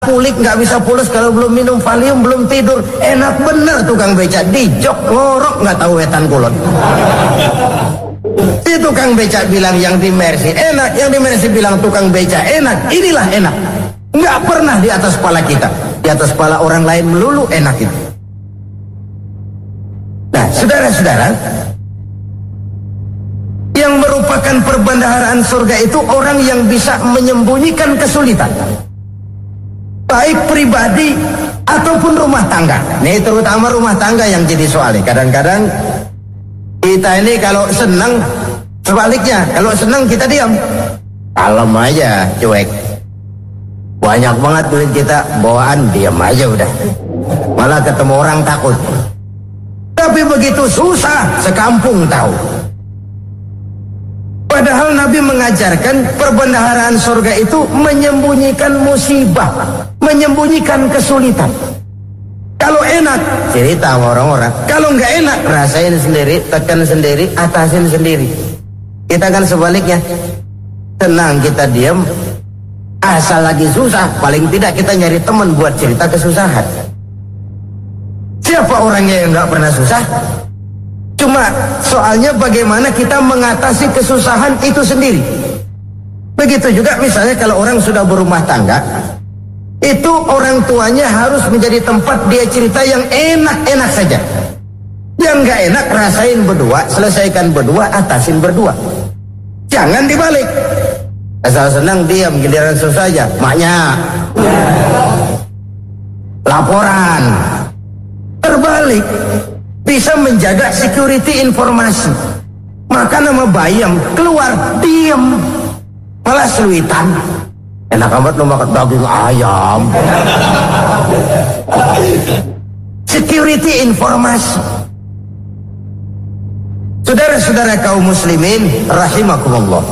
kulik nggak bisa pulas kalau belum minum Valium, belum tidur. Enak bener tukang beca, dijok ngorok nggak tahu wetan kulon. Si tukang beca bilang yang di Mercy enak, yang di Mercy bilang tukang beca enak. Inilah enak, nggak pernah di atas kepala kita, di atas kepala orang lain melulu enak itu. Nah, saudara-saudara, yang merupakan perbendaharaan surga itu orang yang bisa menyembunyikan kesulitan, baik pribadi ataupun rumah tangga. Ini terutama rumah tangga yang jadi soalnya. Kadang-kadang kita ini kalau senang, sebaliknya kalau senang kita diam, kalem aja, cuek. Banyak banget duit kita bawaan, diam aja udah, malah ketemu orang takut. Tapi begitu susah, sekampung tahu. Padahal Nabi mengajarkan perbendaharaan surga itu menyembunyikan musibah, menyembunyikan kesulitan. Kalau enak, cerita sama orang-orang. Kalau nggak enak, rasain sendiri, tekan sendiri, atasin sendiri. Kita kan sebaliknya, tenang kita diam, asal lagi susah, paling tidak kita nyari teman buat cerita kesusahan. Siapa orangnya yang nggak pernah susah? Cuma soalnya bagaimana kita mengatasi kesusahan itu sendiri. Begitu juga misalnya kalau orang sudah berumah tangga, itu orang tuanya harus menjadi tempat dia cerita yang enak-enak saja. Yang nggak enak rasain berdua, selesaikan berdua, atasin berdua. Jangan dibalik. Asal senang diam, giliran susah aja, maknya laporan. Terbalik, bisa menjaga security informasi. Maka nama bayam keluar diam, malah seluitan. Enak amat lo makan daging ayam. Security informasi. Saudara-saudara kaum muslimin rahimakumullah,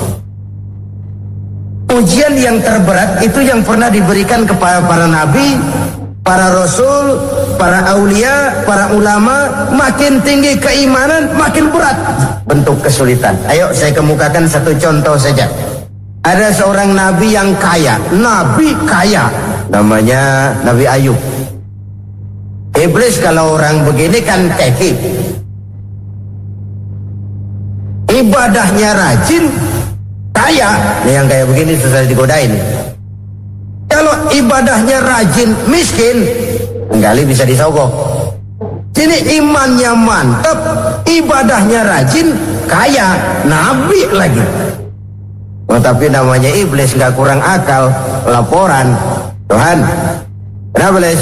ujian yang terberat itu yang pernah diberikan kepada para nabi, para rasul, para aulia, para ulama. Makin tinggi keimanan, makin berat bentuk kesulitan. Ayo saya kemukakan satu contoh saja. Ada seorang nabi yang kaya, nabi kaya, namanya Nabi Ayub. Iblis kalau orang begini kan keki, ibadahnya rajin, kaya. Ini yang kayak begini susah digodain. Kalau ibadahnya rajin, miskin, kali bisa disogok. Sini imannya mantap, ibadahnya rajin, kaya, nabi lagi. Oh, tapi namanya iblis, nggak kurang akal. Laporan, Tuhan, kenapa Les?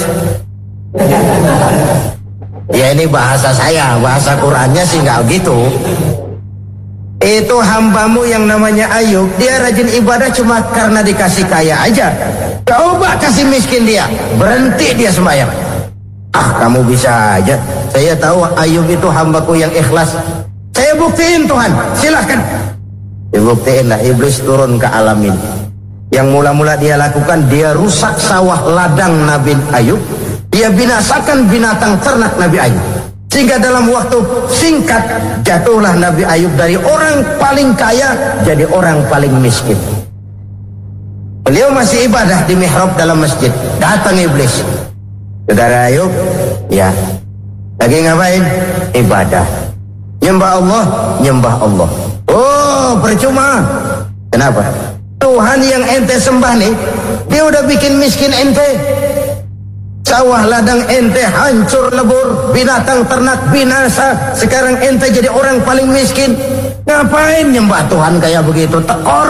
Ya ini bahasa saya, bahasa Qurannya sih nggak gitu. Itu hambamu yang namanya Ayub, dia rajin ibadah cuma karena dikasih kaya aja. Coba kasih miskin dia, berhenti dia sembahyang. Ah, kamu bisa aja. Saya tahu Ayub itu hambaku yang ikhlas. Saya buktiin Tuhan, silahkan. Dibuktiin lah, iblis turun ke alam ini. Yang mula-mula dia lakukan, dia rusak sawah ladang Nabi Ayub. Dia binasakan binatang ternak Nabi Ayub. Sehingga dalam waktu singkat jatuhlah Nabi Ayub dari orang paling kaya jadi orang paling miskin. Beliau masih ibadah di mihrab dalam masjid. Datang iblis. Saudara Ayub, ya, lagi ngapain? Ibadah. Nyembah Allah, nyembah Allah. Oh, percuma. Kenapa? Tuhan yang ente sembah nih, dia udah bikin miskin ente. Sawah ladang ente hancur lebur, binatang ternak binasa. Sekarang ente jadi orang paling miskin. Ngapain nyembah Tuhan kayak begitu? Tekor.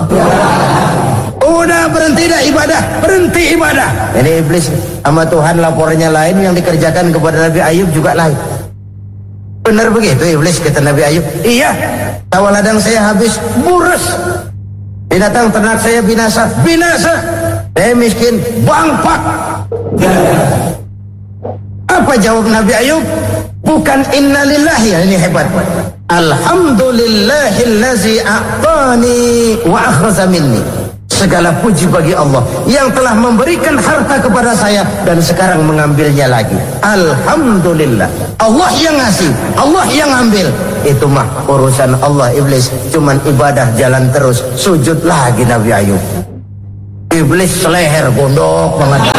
Udah berhenti dah ibadah, berhenti ibadah. Ini iblis sama Tuhan laporannya lain, yang dikerjakan kepada Nabi Ayub juga lain. Benar begitu iblis, kata Nabi Ayub. Iya, sawah ladang saya habis, buras. Binatang ternak saya binasa, binasa. Saya miskin, bangpak. Apa jawab Nabi Ayub? Bukan innalillahi, ini hebat. Alhamdulillahillazi a'tani wa akhraza minni. Segala puji bagi Allah yang telah memberikan harta kepada saya dan sekarang mengambilnya lagi. Alhamdulillah. Allah yang ngasih, Allah yang ambil. Itu mah urusan Allah. Iblis cuman ibadah jalan terus, sujud lagi Nabi Ayub. Iblis seleher gondok banget.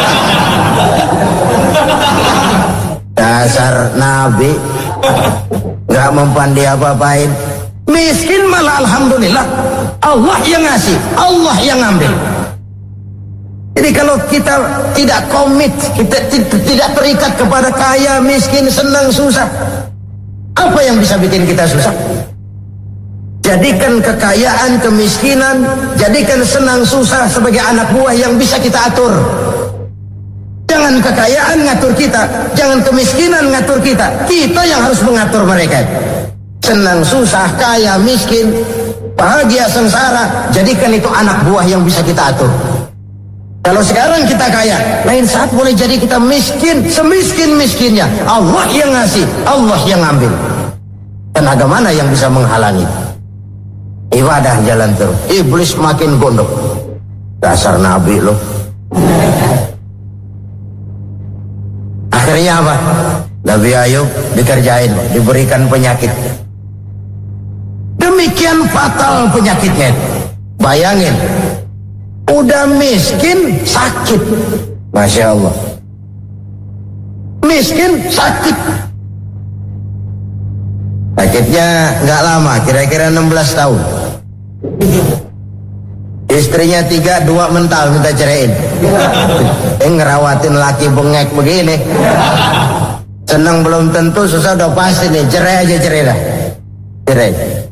Dasar Nabi gak mempan dia apa-apain. Miskin malah alhamdulillah, Allah yang ngasih, Allah yang ngambil. Jadi kalau kita tidak komit, kita tidak terikat kepada kaya, miskin, senang, susah, apa yang bisa bikin kita susah? Jadikan kekayaan, kemiskinan, jadikan senang susah sebagai anak buah yang bisa kita atur. Jangan kekayaan ngatur kita, jangan kemiskinan ngatur kita. Kita yang harus mengatur mereka. Senang susah, kaya, miskin, bahagia, sengsara, jadikan itu anak buah yang bisa kita atur. Kalau sekarang kita kaya, lain saat boleh jadi kita miskin, semiskin-miskinnya. Allah yang ngasih, Allah yang ngambil. Tenaga mana yang bisa menghalangi? Ibadah jalan terus. Iblis makin gondok. Dasar Nabi loh. Akhirnya apa? Nabi Ayub dikerjain, diberikan penyakit. Demikian fatal penyakitnya. Bayangin, udah miskin, sakit. Masya Allah. Miskin, sakit. Sakitnya nggak lama, kira-kira 16 tahun. Istrinya 3, 2 mental minta ceraiin. Ngerawatin laki bengek begini. Senang belum tentu, susah udah pasti nih. Cerai aja, cerai dah. Cerai.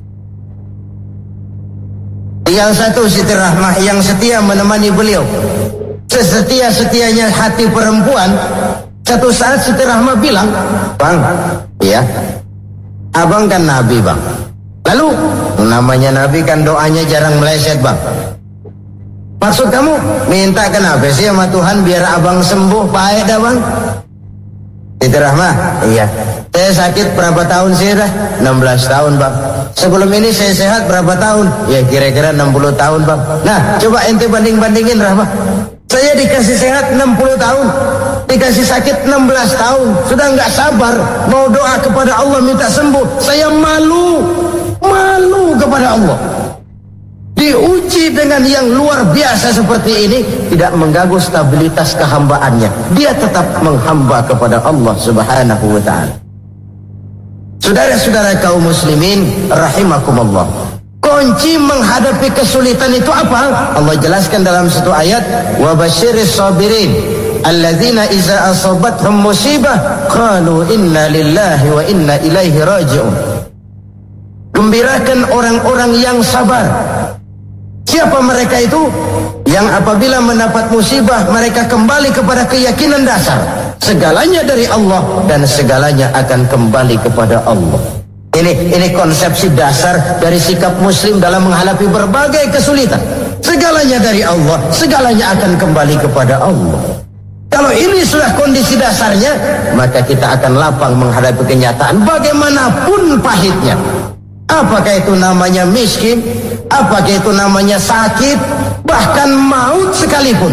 Tinggal satu Siti Rahmah yang setia menemani beliau. Sesetia-setianya hati perempuan. Satu saat Siti Rahmah bilang, "Bang, iya, abang kan Nabi, Bang. Lalu, namanya Nabi kan doanya jarang meleset, Bang. Maksud kamu minta kenapa sih sama Tuhan biar abang sembuh, baik dah, Bang?" Siti Rahmah, "Iya. Saya sakit berapa tahun sih dah?" 16 tahun, Bang. "Sebelum ini saya sehat berapa tahun?" "Ya kira-kira 60 tahun, Bang." "Nah, coba ente banding-bandingin, Rahmah. Saya dikasih sehat 60 tahun, dikasih sakit 16 tahun. Sudah nggak sabar mau doa kepada Allah minta sembuh. Saya malu kepada Allah. Diuji dengan yang luar biasa seperti ini, tidak mengganggu stabilitas kehambaannya. Dia tetap menghamba kepada Allah Subhanahu wa ta'ala." Saudara-saudara kaum muslimin rahimakumullah, kunci menghadapi kesulitan itu apa? Allah jelaskan dalam satu ayat, "Wa basyiris sabirin alladzina iza asabathum musibah qalu inna lillahi wa inna ilaihi raji'un." Gembirakan orang-orang yang sabar. Siapa mereka itu? Yang apabila mendapat musibah mereka kembali kepada keyakinan dasar, segalanya dari Allah dan segalanya akan kembali kepada Allah. Ini konsepsi dasar dari sikap muslim dalam menghadapi berbagai kesulitan. Segalanya dari Allah, segalanya akan kembali kepada Allah. Kalau ini sudah kondisi dasarnya, maka kita akan lapang menghadapi kenyataan bagaimanapun pahitnya. Apakah itu namanya miskin, apakah itu namanya sakit, bahkan maut sekalipun.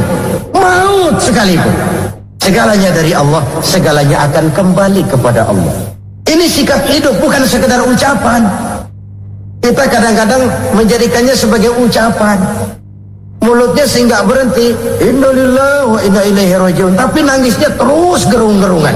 Segalanya dari Allah, segalanya akan kembali kepada Allah. Ini sikap hidup, bukan sekedar ucapan. Kita kadang-kadang menjadikannya sebagai ucapan. Mulutnya sih nggak berhenti, innalillahi wa inna ilaihi raji'un, tapi nangisnya terus gerung-gerungan.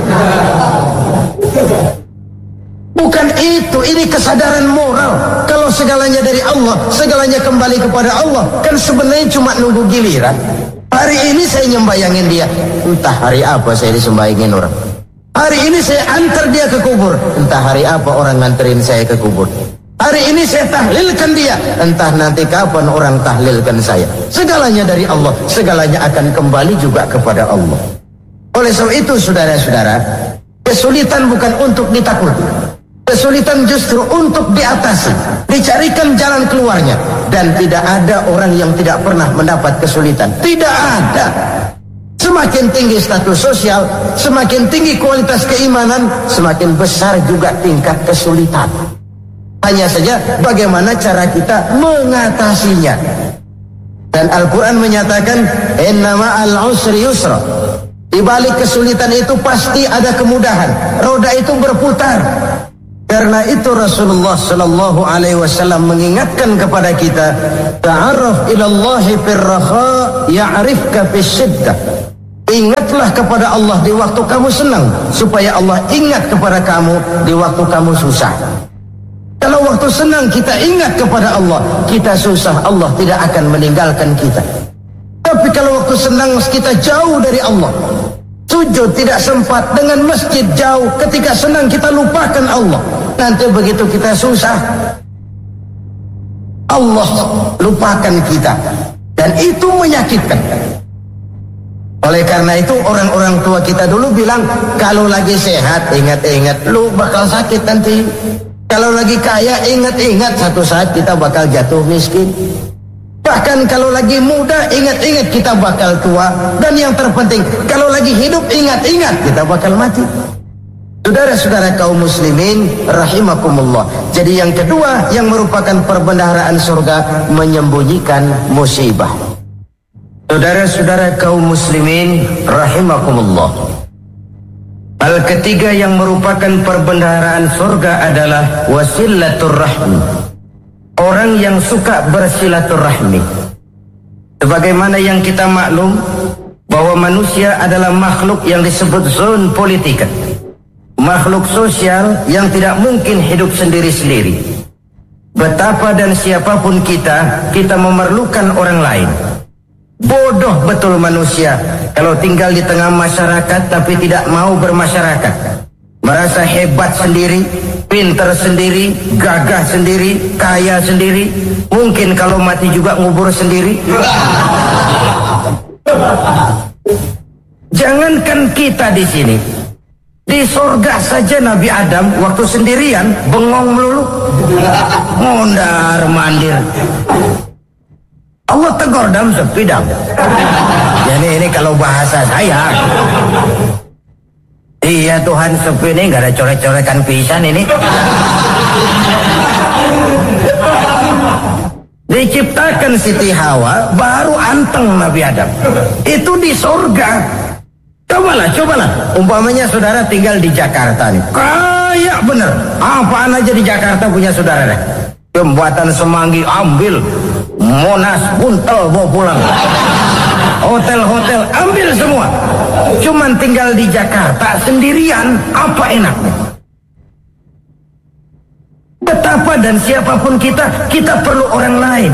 Bukan itu, ini kesadaran moral. Kalau segalanya dari Allah, segalanya kembali kepada Allah, kan sebenarnya cuma nunggu giliran. Hari ini saya nyembayangin dia, entah hari apa saya disembayangin orang. Hari ini saya antar dia ke kubur, entah hari apa orang nganterin saya ke kubur. Hari ini saya tahlilkan dia, entah nanti kapan orang tahlilkan saya. Segalanya dari Allah, segalanya akan kembali juga kepada Allah. Oleh sebab itu saudara-saudara, kesulitan bukan untuk ditakuti. Kesulitan justru untuk diatasi, dicarikan jalan keluarnya. Dan tidak ada orang yang tidak pernah mendapat kesulitan. Tidak ada. Semakin tinggi status sosial, semakin tinggi kualitas keimanan, semakin besar juga tingkat kesulitan. Hanya saja bagaimana cara kita mengatasinya. Dan Al-Quran menyatakan, "Inna ma'al usri yusra." Di balik kesulitan itu pasti ada kemudahan. Roda itu berputar. Karena itu Rasulullah sallallahu alaihi wasallam mengingatkan kepada kita, ta'arraf ilallahi fir raha ya'rifka fis syiddah. Ingatlah kepada Allah di waktu kamu senang, supaya Allah ingat kepada kamu di waktu kamu susah. Kalau waktu senang kita ingat kepada Allah, kita susah, Allah tidak akan meninggalkan kita. Tapi kalau waktu senang kita jauh dari Allah, sujud tidak sempat, dengan masjid jauh, ketika senang kita lupakan Allah. Nanti begitu kita susah, Allah lupakan kita, dan itu menyakitkan. Oleh karena itu orang-orang tua kita dulu bilang, kalau lagi sehat ingat-ingat lu bakal sakit nanti. Kalau lagi kaya ingat-ingat satu saat kita bakal jatuh miskin. Bahkan kalau lagi muda ingat-ingat kita bakal tua. Dan yang terpenting, kalau lagi hidup ingat-ingat kita bakal mati. Saudara-saudara kaum muslimin rahimakumullah. Jadi yang kedua yang merupakan perbendaharaan surga, menyembunyikan musibah. Saudara-saudara kaum muslimin rahimakumullah. Hal ketiga yang merupakan perbendaharaan surga adalah wasilatur rahmi. Orang yang suka bersilaturahmi. Sebagaimana yang kita maklum bahwa manusia adalah makhluk yang disebut zon politika, makhluk sosial yang tidak mungkin hidup sendiri-sendiri. Betapa dan siapapun kita memerlukan orang lain. Bodoh betul manusia kalau tinggal di tengah masyarakat tapi tidak mau bermasyarakat. Merasa hebat sendiri, pintar sendiri, gagah sendiri, kaya sendiri. Mungkin kalau mati juga ngubur sendiri. Jangankan kita di sini, di surga saja Nabi Adam waktu sendirian bengong melulu, mondar mandir. Allah tegur dalam sepidang. Jadi ini kalau bahasa saya, iya Tuhan, sepi ini gak ada coret-coretan pisan ini. Diciptakan Siti Hawa, baru anteng Nabi Adam. Itu di surga. Cobalah. Umpamanya saudara tinggal di Jakarta nih, kaya bener. Apaan aja di Jakarta punya saudara deh. Jembatan Semanggi ambil, Monas buntel bawa pulang, hotel-hotel ambil semua. Cuman tinggal di Jakarta sendirian, apa enaknya? Betapa dan siapapun kita perlu orang lain.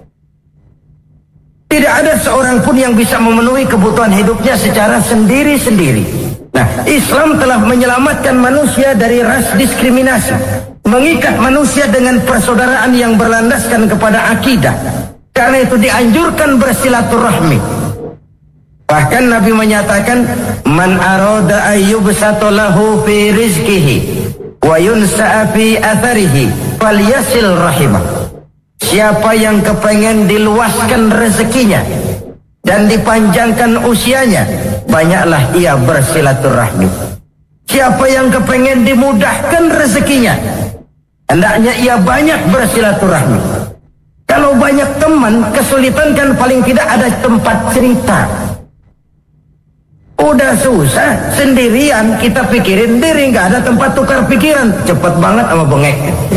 Tidak ada seorang pun yang bisa memenuhi kebutuhan hidupnya secara sendiri-sendiri. Nah, Islam telah menyelamatkan manusia dari ras diskriminasi, mengikat manusia dengan persaudaraan yang berlandaskan kepada akidah. Karena itu dianjurkan bersilaturahmi. Bahkan Nabi menyatakan, man arada ayyubsata lahu fi rizqihi wa yunsa'a fi atharihi falyasil rahimah. Siapa yang kepengen diluaskan rezekinya dan dipanjangkan usianya, banyaklah ia bersilaturahmi. Siapa yang kepengen dimudahkan rezekinya, hendaknya ia banyak bersilaturahmi. Kalau banyak teman, kesulitan kan paling tidak ada tempat cerita. Udah susah, sendirian kita pikirin diri, nggak ada tempat tukar pikiran. Cepet banget sama bengek.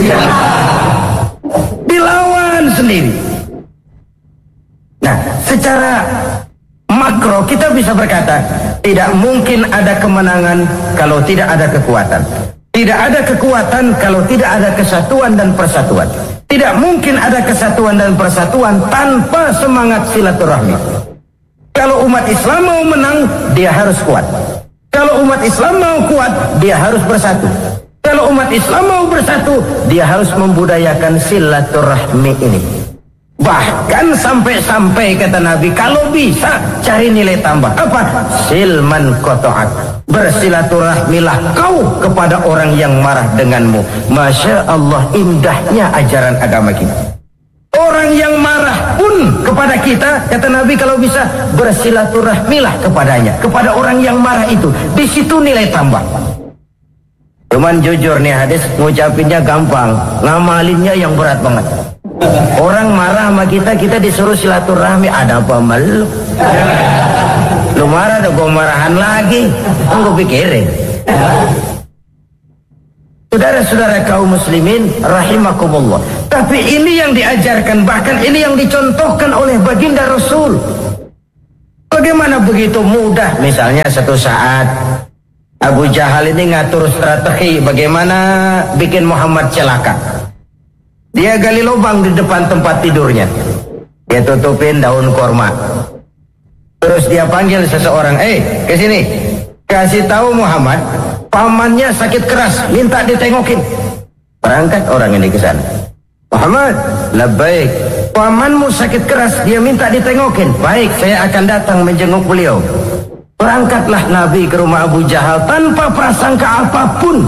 Dilawan sendiri. Nah, secara makro kita bisa berkata, tidak mungkin ada kemenangan kalau tidak ada kekuatan. Tidak ada kekuatan kalau tidak ada kesatuan dan persatuan. Tidak mungkin ada kesatuan dan persatuan tanpa semangat silaturahmi. Kalau umat Islam mau menang, dia harus kuat. Kalau umat Islam mau kuat, dia harus bersatu. Kalau umat Islam mau bersatu, dia harus membudayakan silaturahmi ini. Bahkan sampai-sampai kata Nabi, kalau bisa cari nilai tambah. Apa? Silman qata'ak. Bersilaturahmilah kau kepada orang yang marah denganmu. Masya Allah, indahnya ajaran agama kita. Orang yang marah pun kepada kita, kata Nabi, kalau bisa bersilaturahmilah kepadanya, kepada orang yang marah itu. Di situ nilai tambah. Cuman jujur nih hadis, ngucapinnya gampang, ngamalinnya yang berat banget. Orang marah sama kita disuruh silaturahmi, ada apa malu? Lu marah, ada gue marahan lagi, gue pikirin. Saudara-saudara kaum muslimin rahimakumullah. Tapi ini yang diajarkan, bahkan ini yang dicontohkan oleh baginda Rasul. Bagaimana begitu mudah, misalnya satu saat Abu Jahal ini ngatur strategi bagaimana bikin Muhammad celaka. Dia gali lubang di depan tempat tidurnya. Dia tutupin daun korma. Terus dia panggil seseorang, ke sini. Kasih tahu Muhammad, pamannya sakit keras, minta ditengokin. Berangkat orang ini ke sana. Muhammad, labbaik. Pamanmu sakit keras, dia minta ditengokin. Baik, saya akan datang menjenguk beliau. Berangkatlah Nabi ke rumah Abu Jahal tanpa prasangka apapun.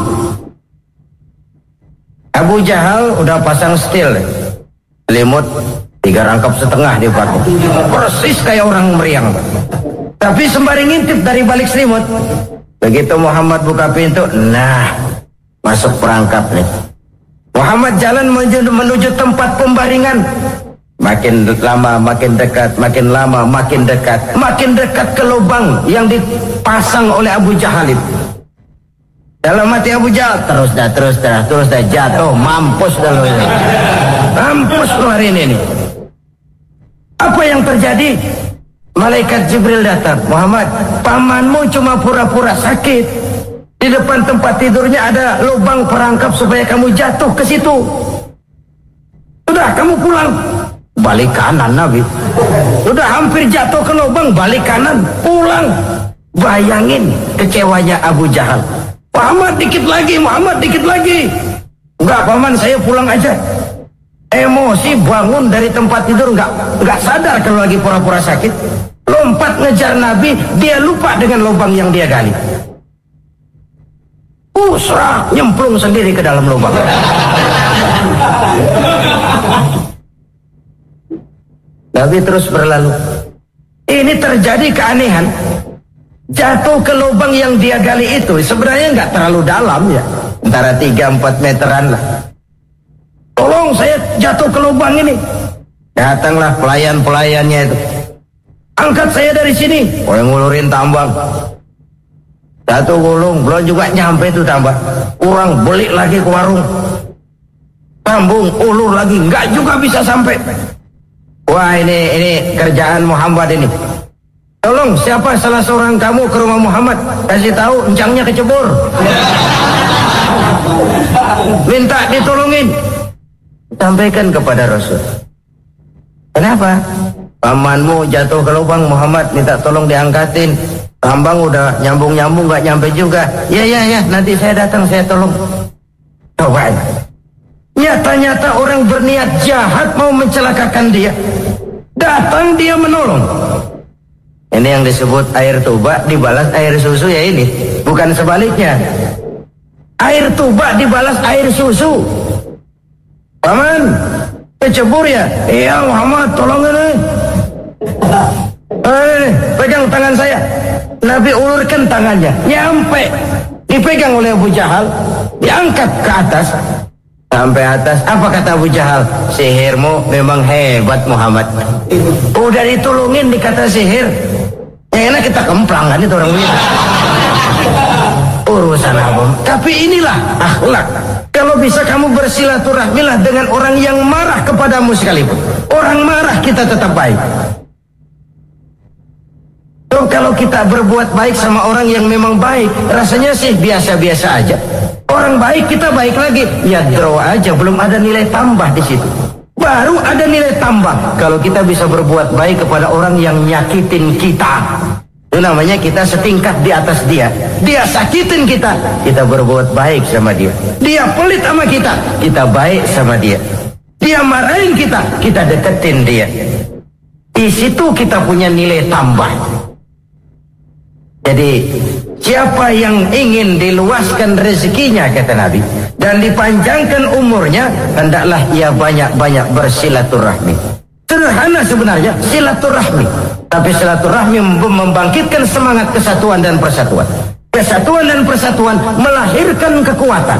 Abu Jahal udah pasang stil, selimut 3 rangkap setengah dipakai, persis kayak orang meriang. Tapi sembari ngintip dari balik selimut. Begitu Muhammad buka pintu, nah masuk perangkap nih. Muhammad jalan menuju tempat pembaringan. Makin lama makin dekat, makin lama makin dekat, makin dekat ke lubang yang dipasang oleh Abu Jahal itu. Dalam hati Abu Jahal, terus dah jatuh, mampus dah lo ini. Mampus lo hari ini nih. Apa yang terjadi? Malaikat Jibril datang. Muhammad, pamanmu cuma pura-pura sakit. Di depan tempat tidurnya ada lubang perangkap supaya kamu jatuh ke situ. Sudah, kamu pulang. Balik kanan Nabi. Sudah hampir jatuh ke lubang, balik kanan, pulang. Bayangin kecewanya Abu Jahal. Muhammad dikit lagi, Muhammad dikit lagi. Enggak paman, saya pulang aja. Emosi bangun dari tempat tidur, enggak sadar kalau lagi pura-pura sakit. Lompat ngejar Nabi, dia lupa dengan lubang yang dia gali. Usrah, nyemplung sendiri ke dalam lubang. Nabi terus berlalu. Ini terjadi keanehan. Jatuh ke lubang yang dia gali itu sebenarnya nggak terlalu dalam ya, antara 3-4 meteran lah. Tolong, saya jatuh ke lubang ini. Datanglah pelayan-pelayannya itu. Angkat saya dari sini. Oh, yang ngulurin tambang. Satu gulung, belum juga nyampe itu tambang. Kurang, beli lagi ke warung. Sambung, ulur lagi, nggak juga bisa sampai. Wah, ini kerjaan Muhammad ini. Tolong, siapa salah seorang kamu ke rumah Muhammad, kasih tahu encangnya kecebur. Minta ditolongin. Sampaikan kepada Rasul. Kenapa? Pamanmu jatuh ke lubang, Muhammad minta tolong diangkatin. Tambang udah nyambung-nyambung gak nyampe juga. Ya, nanti saya datang, saya tolong. Coba. Nyata-nyata orang berniat jahat mau mencelakakan dia. Datang dia menolong. Ini yang disebut air tuba dibalas air susu ya ini. Bukan sebaliknya. Air tuba dibalas air susu. Paman, kecebur ya? Iya Muhammad, tolong ini. Pegang tangan saya. Nabi ulurkan tangannya, nyampe. Dipegang oleh Abu Jahal, diangkat ke atas. Sampai atas, apa kata Abu Jahal? Sihirmu memang hebat Muhammad. Udah ditolongin dikata sihir. Yang enak kita kemplang kan itu orang ini. Urusan apa? Tapi inilah akhlak. Kalau bisa kamu bersilaturahmilah dengan orang yang marah kepadamu sekalipun. Orang marah kita tetap baik. Kalau kita berbuat baik sama orang yang memang baik, rasanya sih biasa-biasa aja. Orang baik kita baik lagi, ya draw aja, belum ada nilai tambah di situ. Baru ada nilai tambah kalau kita bisa berbuat baik kepada orang yang nyakitin kita. Itu namanya kita setingkat di atas dia. Dia sakitin kita, kita berbuat baik sama dia. Dia pelit sama kita, kita baik sama dia. Dia marahin kita, kita deketin dia. Di situ kita punya nilai tambah. Jadi siapa yang ingin diluaskan rezekinya, kata Nabi, dan dipanjangkan umurnya, hendaklah ia banyak-banyak bersilaturahmi. Sederhana sebenarnya silaturahmi, tapi silaturahmi membangkitkan semangat kesatuan dan persatuan. Kesatuan dan persatuan melahirkan kekuatan.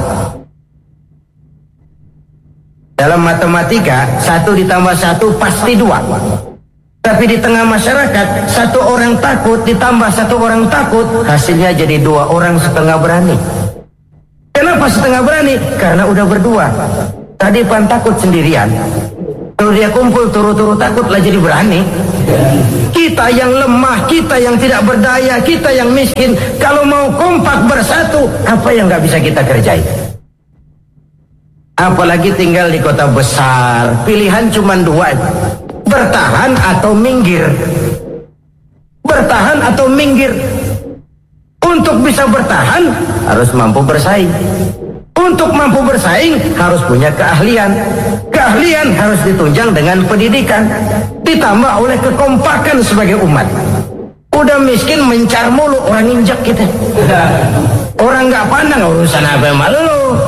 Dalam matematika 1 ditambah 1 pasti 2. Tapi di tengah masyarakat, 1 orang takut ditambah 1 orang takut, hasilnya jadi 2 orang setengah berani. Kenapa Kenapa setengah berani? Karena udah berdua. Tadi pan takut sendirian. Kalau dia kumpul turu-turu takutlah jadi berani. Kita yang lemah, kita yang tidak berdaya, kita yang miskin, kalau mau kompak bersatu, apa yang gak bisa kita kerjain? Apalagi tinggal di kota besar, pilihan cuma dua, bertahan atau minggir. Bertahan atau minggir. Untuk bisa bertahan harus mampu bersaing. Untuk mampu bersaing harus punya keahlian. Keahlian harus ditunjang dengan pendidikan, ditambah oleh kekompakan sebagai umat. Udah miskin mencar mulu, orang injak kita. Orang gak pandang urusan apa malu.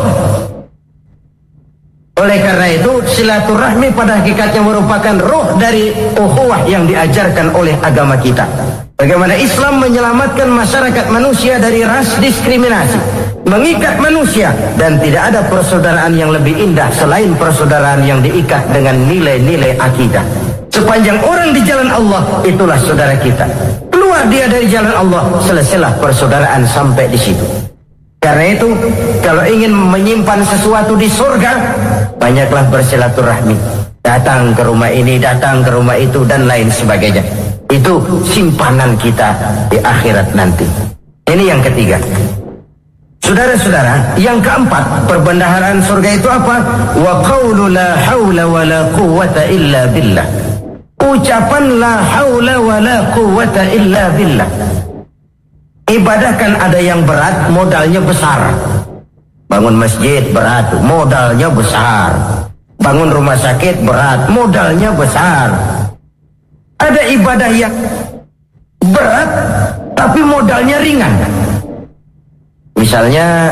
Oleh karena itu silaturahmi pada hakikatnya merupakan roh dari ukhuwah yang diajarkan oleh agama kita. Bagaimana Islam menyelamatkan masyarakat manusia dari ras diskriminasi, mengikat manusia, dan tidak ada persaudaraan yang lebih indah selain persaudaraan yang diikat dengan nilai-nilai akidah. Sepanjang orang di jalan Allah, itulah saudara kita. Keluar dia dari jalan Allah, selesailah persaudaraan sampai di situ. Karena itu, kalau ingin menyimpan sesuatu di surga, banyaklah bersilaturahmi. Datang ke rumah ini, datang ke rumah itu, dan lain sebagainya. Itu simpanan kita di akhirat nanti. Ini yang ketiga. Saudara-saudara, yang keempat, perbendaharaan surga itu apa? Wa qawlu la hawla wa la quwwata illa billah. Ucapan la hawla wa la quwwata illa billah. Ibadah kan ada yang berat, modalnya besar. Bangun masjid berat, modalnya besar. Bangun rumah sakit berat, modalnya besar. Ada ibadah yang berat tapi modalnya ringan. Misalnya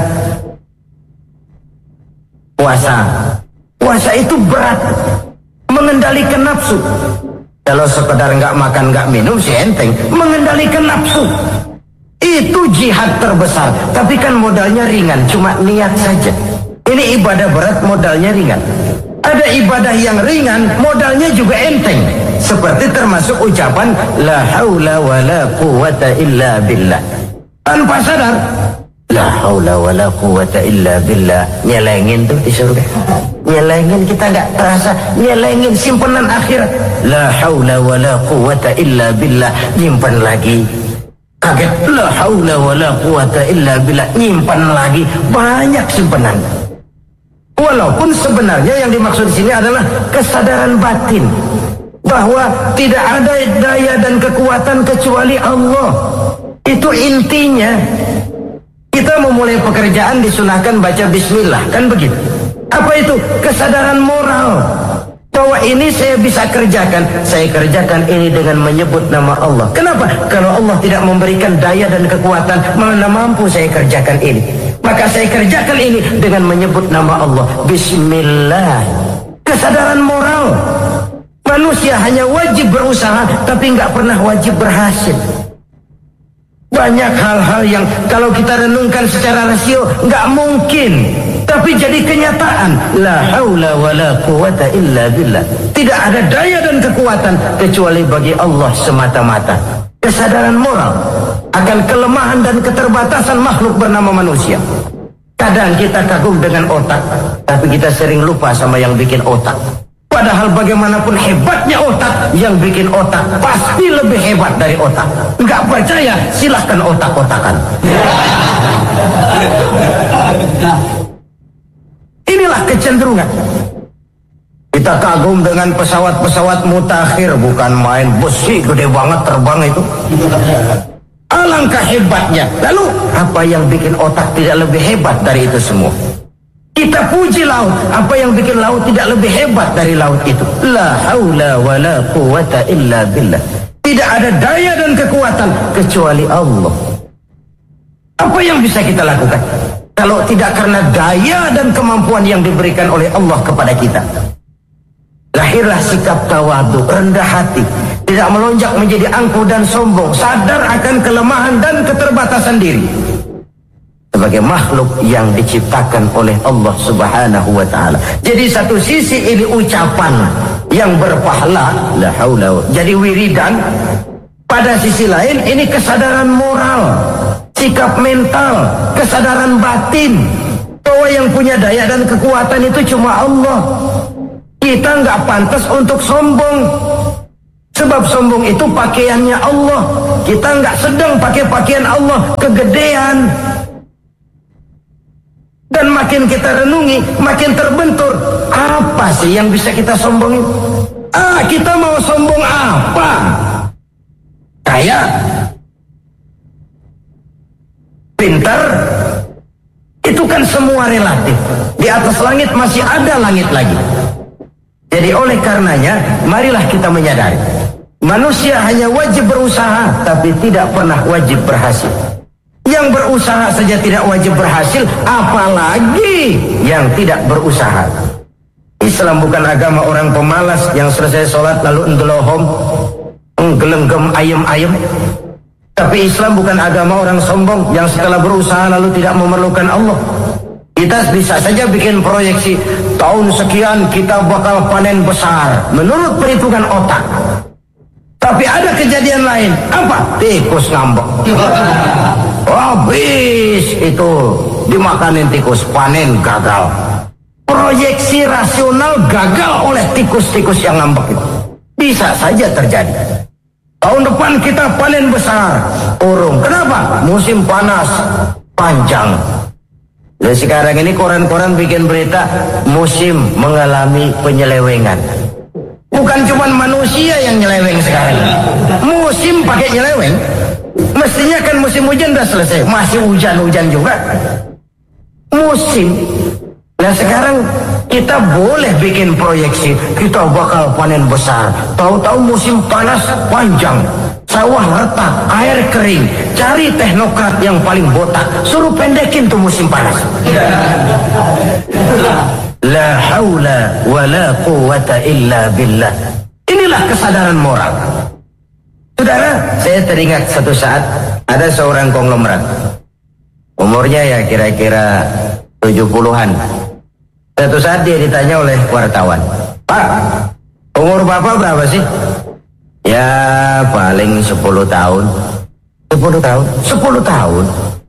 puasa. Puasa itu berat, mengendalikan nafsu. Kalau sekedar nggak makan nggak minum sih enteng. Mengendalikan nafsu itu jihad terbesar. Tapi kan modalnya ringan, cuma niat saja. Ini ibadah berat, modalnya ringan. Ada ibadah yang ringan, modalnya juga enteng. Seperti termasuk ucapan la haula wa la quwwata illa billah. Tanpa sadar, la haula wa la quwwata illa billah. Nyelengin tuh di surga. Nyelengin, kita nggak terasa. Nyelengin simpanan akhirat. La haula wa la quwwata illa billah. Nyimpan lagi. Kaget, la haula wa la quwwata illa billah. Nyimpan lagi. Banyak simpanan. Walaupun sebenarnya yang dimaksud di sini adalah kesadaran batin bahwa tidak ada daya dan kekuatan kecuali Allah. Itu intinya. Kita memulai pekerjaan disunahkan baca bismillah, kan begitu? Apa itu? Kesadaran moral bahwa ini saya bisa kerjakan. Saya kerjakan ini dengan menyebut nama Allah. Kenapa? Kalau Allah tidak memberikan daya dan kekuatan, mana mampu saya kerjakan ini. Maka saya kerjakan ini dengan menyebut nama Allah. Bismillah. Kesadaran moral. Manusia hanya wajib berusaha, tapi nggak pernah wajib berhasil. Banyak hal-hal yang kalau kita renungkan secara rasio nggak mungkin, tapi jadi kenyataan. La haula wa la quwwata illa billah. Tidak ada daya dan kekuatan kecuali bagi Allah semata-mata. Kesadaran moral akan kelemahan dan keterbatasan makhluk bernama manusia. Kadang kita kagum dengan otak, tapi kita sering lupa sama yang bikin otak. Padahal bagaimanapun hebatnya otak, yang bikin otak pasti lebih hebat dari otak. Nggak percaya? Silahkan otak-otakan. Inilah kecenderungan. Kita kagum dengan pesawat-pesawat mutakhir, bukan main, besi gede banget terbang itu. Alangkah hebatnya. Lalu apa yang bikin otak tidak lebih hebat dari itu semua? Kita puji laut. Apa yang bikin laut tidak lebih hebat dari laut itu? La haula wa la quwwata illa billah. Tidak ada daya dan kekuatan kecuali Allah. Apa yang bisa kita lakukan kalau tidak karena daya dan kemampuan yang diberikan oleh Allah kepada kita? Lahirlah sikap tawadu, rendah hati, tidak melonjak menjadi angkuh dan sombong, sadar akan kelemahan dan keterbatasan diri. Sebagai makhluk yang diciptakan oleh Allah Subhanahu wa ta'ala. Jadi satu sisi ini ucapan yang berpahala, la haula, jadi wiridan. Pada sisi lain ini kesadaran moral, sikap mental, kesadaran batin Bahwa yang punya daya dan kekuatan itu cuma Allah. Kita nggak pantas untuk sombong. Sebab sombong itu pakaiannya Allah. Kita nggak sedang pakai pakaian Allah, kegedean. Dan makin kita renungi, makin terbentur. Apa sih yang bisa kita sombongin? Kita mau sombong apa? Kaya? Pintar? Itu kan semua relatif. Di atas langit masih ada langit lagi. Jadi oleh karenanya, marilah kita menyadari. Manusia hanya wajib berusaha, tapi tidak pernah wajib berhasil. Yang berusaha saja tidak wajib berhasil, apalagi yang tidak berusaha. Islam bukan agama orang pemalas yang selesai sholat lalu endelohom, nggelenggem ayem-ayem. Tapi Islam bukan agama orang sombong yang setelah berusaha lalu tidak memerlukan Allah. Kita bisa saja bikin proyeksi, tahun sekian kita bakal panen besar menurut perhitungan otak. Tapi ada kejadian lain. Apa? Tikus ngambek. Habis itu dimakanin tikus, panen gagal. Proyeksi rasional gagal oleh tikus-tikus yang ngambek itu. Bisa saja terjadi. Tahun depan kita panen besar, urung. Kenapa? Musim panas panjang. Dan sekarang ini koran-koran bikin berita musim mengalami penyelewengan. Bukan cuma manusia yang nyeleweng sekarang. Musim pakai nyeleweng. Mestinya kan musim hujan udah selesai, masih hujan-hujan juga. Musim. Nah sekarang kita boleh bikin proyeksi, kita bakal panen besar. Tahu-tahu musim panas panjang, sawah retak, air kering. Cari teknokrat yang paling botak, suruh pendekin tuh musim panas. La haula wa la quwwata illa billah. Inilah kesadaran moral. Saudara, saya teringat satu saat ada seorang konglomerat. Umurnya ya kira-kira 70-an. Satu saat dia ditanya oleh wartawan, "Pak, umur Bapak berapa sih?" "Ya paling 10 tahun." 10 tahun? 10 tahun?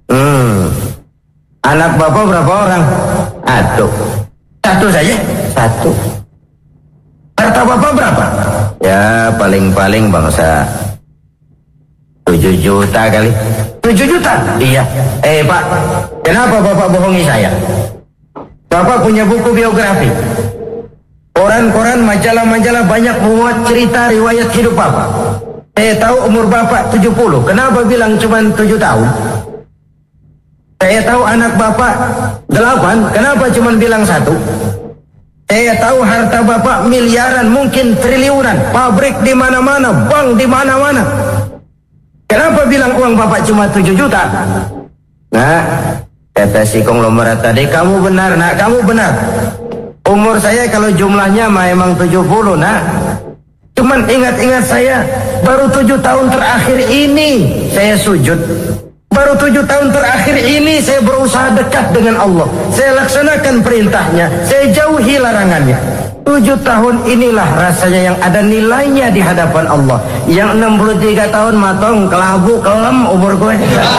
Anak Bapak berapa orang? Satu. Satu saja? Satu. Harta Bapak berapa? Ya paling-paling bangsa 7 juta kali. 7 juta? Iya. Pak, kenapa Bapak bohongi saya? Bapak punya buku biografi. Koran-koran, majalah-majalah banyak memuat cerita riwayat hidup Bapak. Saya tahu umur Bapak 70. Kenapa bilang cuma 7 tahun? Saya tahu anak Bapak 8. Kenapa cuma bilang 1? Saya tahu harta Bapak miliaran, mungkin triliunan. Pabrik di mana-mana, bank di mana-mana. Kenapa bilang uang Bapak cuma 7 juta? Nah, kata si konglomerat tadi, kamu benar nak, kamu benar. Umur saya kalau jumlahnya memang 70 nak. Cuman ingat-ingat saya, baru 7 tahun terakhir ini saya sujud. Baru 7 tahun terakhir ini saya berusaha dekat dengan Allah. Saya laksanakan perintahnya, saya jauhi larangannya. 7 tahun inilah rasanya yang ada nilainya di hadapan Allah. Yang 63 tahun matong, kelabu, kelem umur gue.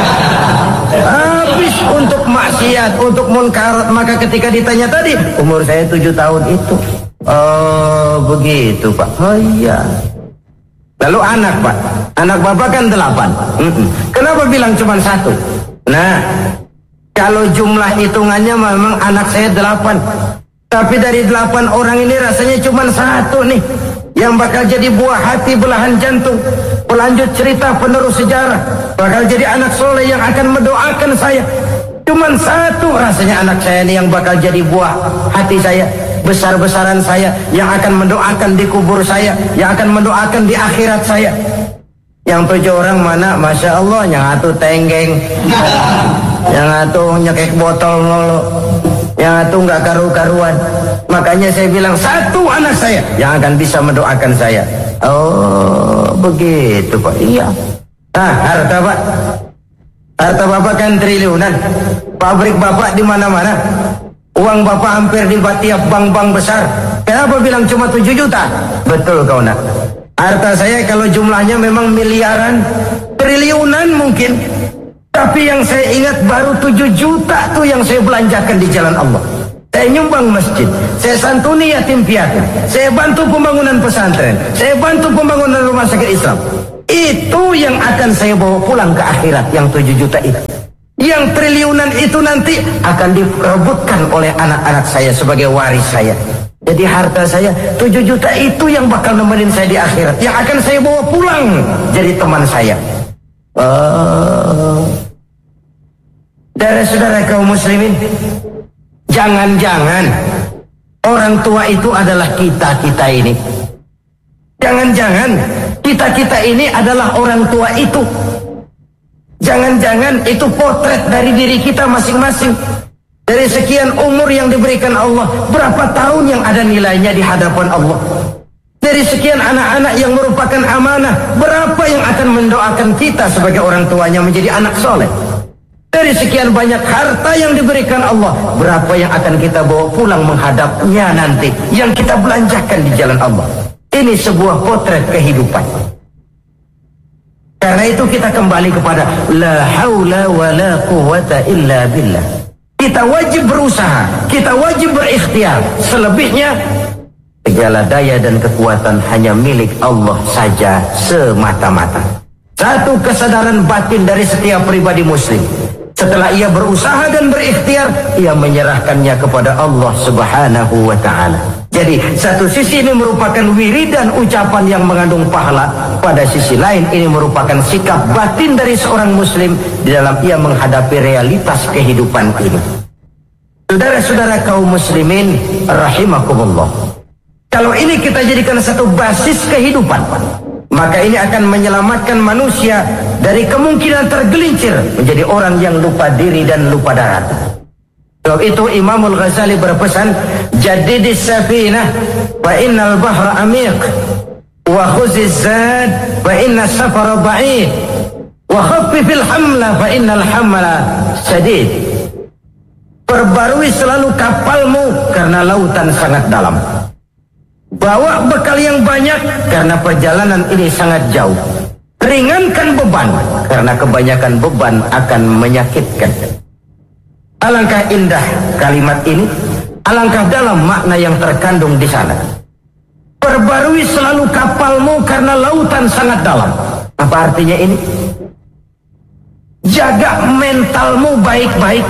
Habis untuk maksiat, untuk munkarat. Maka ketika ditanya tadi, umur saya 7 tahun itu. Oh begitu Pak. Oh iya. Lalu anak Pak, anak Bapak kan 8. Kenapa bilang cuma 1? Nah, kalau jumlah hitungannya memang anak saya 8. Tapi dari 8 orang ini rasanya cuma 1 nih yang bakal jadi buah hati, belahan jantung, pelanjut cerita, penerus sejarah, bakal jadi anak soleh yang akan mendoakan saya. Cuman 1 rasanya anak saya ini yang bakal jadi buah hati saya, besar-besaran saya, yang akan mendoakan di kubur saya, yang akan mendoakan di akhirat saya. Yang 7 orang mana? Masya Allah, yang 1 tenggeng, yang 1 nyekek botol nolo, yang 1 nggak karu-karuan. Makanya saya bilang 1 anak saya yang akan bisa mendoakan saya. Oh begitu Pak. Iya. Nah harta Pak, harta Bapak kan triliunan. Pabrik Bapak di mana-mana. Uang Bapak hampir di tiap bank-bank besar. Kenapa bilang cuma 7 juta? Betul kau nak. Harta saya kalau jumlahnya memang miliaran, triliunan mungkin. Tapi yang saya ingat baru 7 juta tuh yang saya belanjakan di jalan Allah. Saya nyumbang masjid, saya santuni yatim piatu, saya bantu pembangunan pesantren, saya bantu pembangunan rumah sakit Islam. Itu yang akan saya bawa pulang ke akhirat, yang 7 juta itu. Yang triliunan itu nanti akan diperebutkan oleh anak-anak saya sebagai waris saya. Jadi harta saya 7 juta itu yang bakal nemenin saya di akhirat, yang akan saya bawa pulang jadi teman saya. Saudara-saudara kaum muslimin, jangan-jangan orang tua itu adalah kita-kita ini. Jangan-jangan kita-kita ini adalah orang tua itu. Jangan-jangan itu potret dari diri kita masing-masing. Dari sekian umur yang diberikan Allah, berapa tahun yang ada nilainya di hadapan Allah? Dari sekian anak-anak yang merupakan amanah, berapa yang akan mendoakan kita sebagai orang tuanya menjadi anak soleh? Dari sekian banyak harta yang diberikan Allah, berapa yang akan kita bawa pulang menghadapnya nanti, yang kita belanjakan di jalan Allah? Ini sebuah potret kehidupan. Karena itu kita kembali kepada la haula wa la quwwata illa billah. Kita wajib berusaha, kita wajib berikhtiar. Selebihnya, segala daya dan kekuatan hanya milik Allah saja semata-mata. Satu kesadaran batin dari setiap pribadi muslim. Setelah ia berusaha dan berikhtiar, ia menyerahkannya kepada Allah Subhanahu wa ta'ala. Jadi, satu sisi ini merupakan wiridan ucapan yang mengandung pahala. Pada sisi lain, ini merupakan sikap batin dari seorang muslim di dalam ia menghadapi realitas kehidupan ini. Saudara-saudara kaum muslimin, rahimakumullah. Kalau ini kita jadikan satu basis kehidupan, maka ini akan menyelamatkan manusia dari kemungkinan tergelincir menjadi orang yang lupa diri dan lupa darat. Sebab itu Imamul Ghazali berpesan, jadidis safinah fa innal bahra amiq wa khuziz zad fa inna safara ba'id wa khaffifil hamla fa innal hamla sadid. Perbarui selalu kapalmu karena lautan sangat dalam. Bawa bekal yang banyak karena perjalanan ini sangat jauh. Ringankan beban karena kebanyakan beban akan menyakitkan. Alangkah indah kalimat ini, alangkah dalam makna yang terkandung di sana. Perbarui selalu kapalmu karena lautan sangat dalam. Apa artinya ini? Jaga mentalmu baik-baik.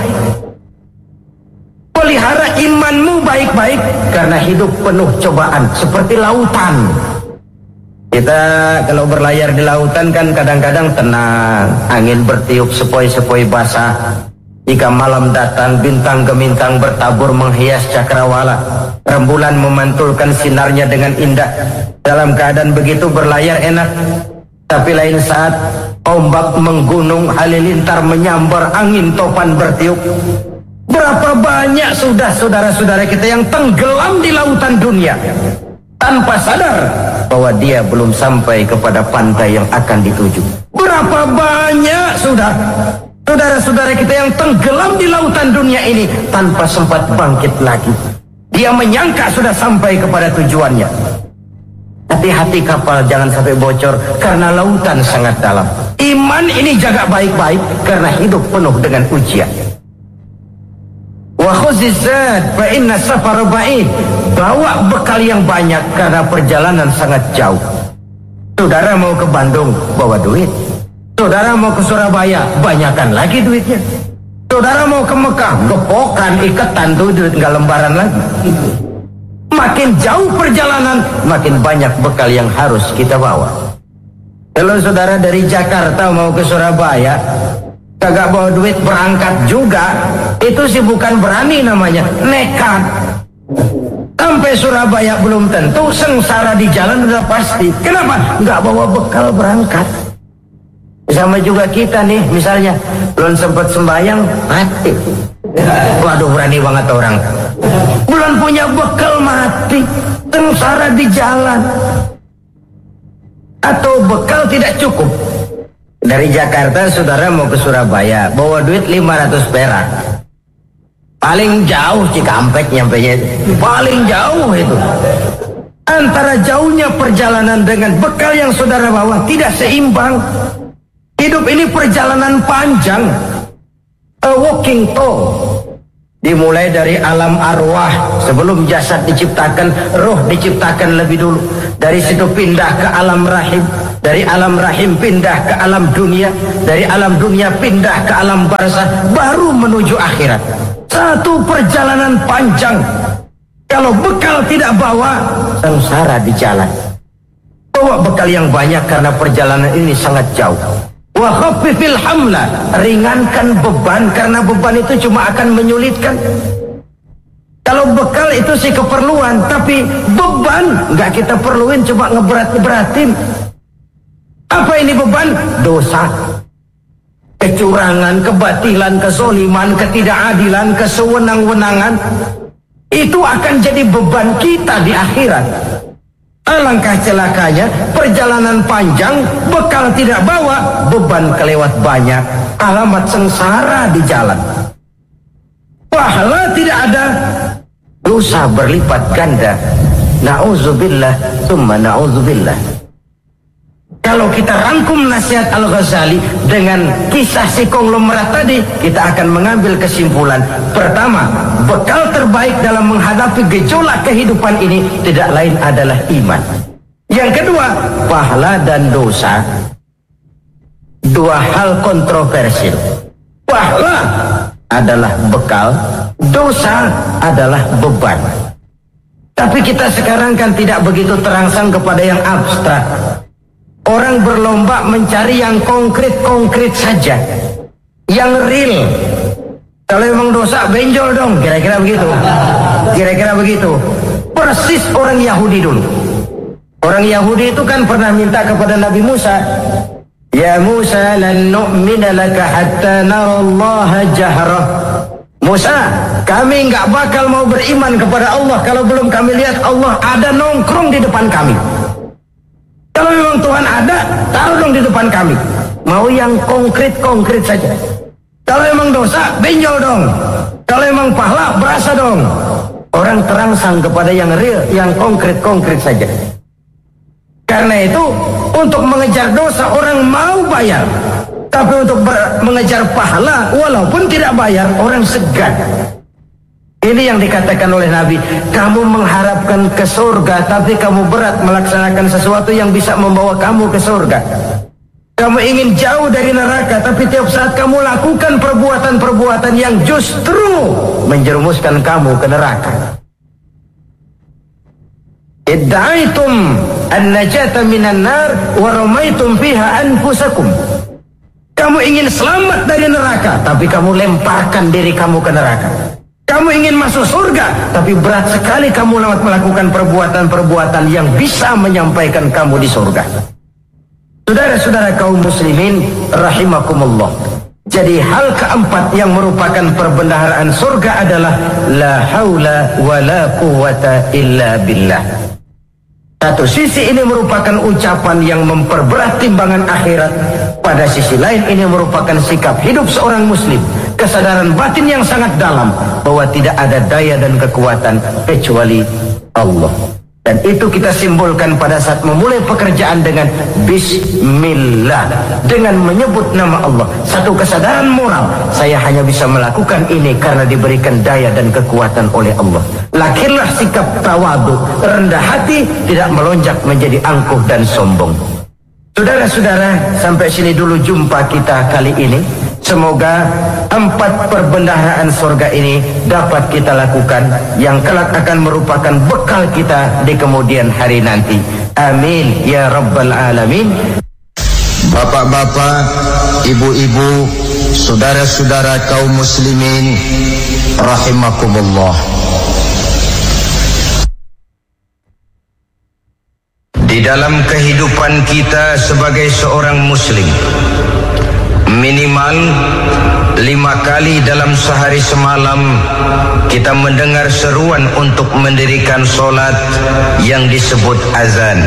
Pelihara imanmu baik-baik karena hidup penuh cobaan seperti lautan. Kita kalau berlayar di lautan kan kadang-kadang tenang, angin bertiup sepoi-sepoi basah. Jika malam datang, bintang gemintang bertabur menghias cakrawala. Rembulan memantulkan sinarnya dengan indah. Dalam keadaan begitu berlayar enak. Tapi lain saat ombak menggunung, halilintar menyambar, angin topan bertiup. Berapa banyak sudah saudara-saudara kita yang tenggelam di lautan dunia tanpa sadar bahwa dia belum sampai kepada pantai yang akan dituju. Berapa banyak sudah saudara-saudara kita yang tenggelam di lautan dunia ini tanpa sempat bangkit lagi. Dia menyangka sudah sampai kepada tujuannya. Hati-hati kapal jangan sampai bocor karena lautan sangat dalam. Iman ini jaga baik-baik karena hidup penuh dengan ujian. Wa khuzizat fa inna safara ba'id. Bawa bekal yang banyak karena perjalanan sangat jauh. Saudara mau ke Bandung, bawa duit. Saudara mau ke Surabaya, banyakkan lagi duitnya. Saudara mau ke Mekah, gepokan, iketan tuh duit nggak lembaran lagi. Makin jauh perjalanan, makin banyak bekal yang harus kita bawa. Kalau saudara dari Jakarta mau ke Surabaya, kagak bawa duit berangkat juga, itu sih bukan berani namanya, nekat. Sampai Surabaya belum tentu, sengsara di jalan udah pasti. Kenapa? Nggak bawa bekal berangkat. Sama juga kita nih, misalnya belum sempat sembahyang, mati. Waduh, berani banget orang. Belum punya bekal, mati. Sengsara di jalan. Atau bekal tidak cukup. Dari Jakarta saudara mau ke Surabaya, bawa duit 500 perak. Paling jauh Cikampek nyampenya itu. Paling jauh itu. Antara jauhnya perjalanan dengan bekal yang saudara bawa tidak seimbang. Hidup ini perjalanan panjang, a walking tour. Dimulai dari alam arwah, sebelum jasad diciptakan, roh diciptakan lebih dulu. Dari situ pindah ke alam rahim, dari alam rahim pindah ke alam dunia, dari alam dunia pindah ke alam barzah, baru menuju akhirat. Satu perjalanan panjang. Kalau bekal tidak bawa, sengsara di jalan. Bawa bekal yang banyak karena perjalanan ini sangat jauh. Wa khaffifil hamla, ringankan beban karena beban itu cuma akan menyulitkan. Kalau bekal itu sih keperluan, tapi beban nggak kita perluin, cuma ngeberat-beratin. Apa ini beban? Dosa, kecurangan, kebatilan, kezoliman, ketidakadilan, kesewenang-wenangan. Itu akan jadi beban kita di akhirat. Alangkah celakanya, perjalanan panjang, bekal tidak bawa, beban kelewat banyak, alamat sengsara di jalan. Pahala tidak ada, dosa berlipat ganda. Na'udzubillah, tsumma na'udzubillah. Kalau kita rangkum nasihat Al-Ghazali dengan kisah si konglomerat tadi, kita akan mengambil kesimpulan. Pertama, bekal terbaik dalam menghadapi gejolak kehidupan ini tidak lain adalah iman. Yang kedua, pahala dan dosa, dua hal kontroversial. Pahala adalah bekal, dosa adalah beban. Tapi kita sekarang kan tidak begitu terangsang kepada yang abstrak. Orang berlomba mencari yang konkret-konkret saja, yang real. Kalau memang dosa, benjol dong, kira-kira begitu. Kira-kira begitu. Persis orang Yahudi dulu. Orang Yahudi itu kan pernah minta kepada Nabi Musa, Ya Musa, lan nu'mina laka hatta narallaha jahrah. Musa, kami nggak bakal mau beriman kepada Allah kalau belum kami lihat Allah ada nongkrong di depan kami. Kalau memang Tuhan ada, taruh dong di depan kami. Mau yang konkret-konkret saja. Kalau memang dosa, benjol dong. Kalau memang pahala, berasa dong. Orang terangsang kepada yang real, yang konkret-konkret saja. Karena itu, untuk mengejar dosa, orang mau bayar. Tapi untuk mengejar pahala, walaupun tidak bayar, orang segan. Ini yang dikatakan oleh Nabi, kamu mengharapkan ke surga, tapi kamu berat melaksanakan sesuatu yang bisa membawa kamu ke surga. Kamu ingin jauh dari neraka, tapi tiap saat kamu lakukan perbuatan-perbuatan yang justru menjerumuskan kamu ke neraka. Idda'aitum an-najata minan nar wa ramaitum fiha anfusakum. Kamu ingin selamat dari neraka, tapi kamu lemparkan diri kamu ke neraka. Kamu ingin masuk surga, tapi berat sekali kamu melakukan perbuatan-perbuatan yang bisa menyampaikan kamu di surga. Saudara-saudara kaum muslimin rahimakumullah. Jadi hal keempat yang merupakan perbendaharaan surga adalah la haula wa la quwwata illa billah. Satu sisi ini merupakan ucapan yang memperberat timbangan akhirat. Pada sisi lain ini merupakan sikap hidup seorang muslim. Kesadaran batin yang sangat dalam bahwa tidak ada daya dan kekuatan kecuali Allah. Dan itu kita simbolkan pada saat memulai pekerjaan dengan Bismillah, dengan menyebut nama Allah. Satu kesadaran moral, saya hanya bisa melakukan ini karena diberikan daya dan kekuatan oleh Allah. Lahirlah sikap tawadu, rendah hati, tidak melonjak menjadi angkuh dan sombong. Saudara-saudara, sampai sini dulu jumpa kita kali ini. Semoga 4 perbendaharaan surga ini dapat kita lakukan, yang kelak akan merupakan bekal kita di kemudian hari nanti. Amin ya rabbal alamin. Bapak-bapak, ibu-ibu, saudara-saudara kaum muslimin rahimakumullah. Di dalam kehidupan kita sebagai seorang muslim, minimal 5 kali dalam sehari semalam kita mendengar seruan untuk mendirikan solat yang disebut azan.